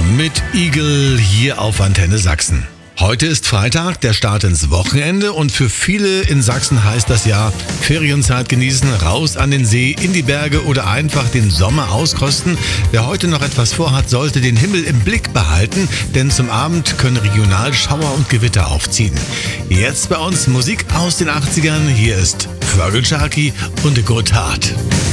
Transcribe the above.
mit Igel hier auf Antenne Sachsen. Heute ist Freitag, der Start ins Wochenende und für viele in Sachsen heißt das ja Ferienzeit genießen, raus an den See, in die Berge oder einfach den Sommer auskosten. Wer heute noch etwas vorhat, sollte den Himmel im Blick behalten, denn zum Abend können regional Schauer und Gewitter aufziehen. Jetzt bei uns Musik aus den 80ern, hier ist Vögel Sharky und Gotthard.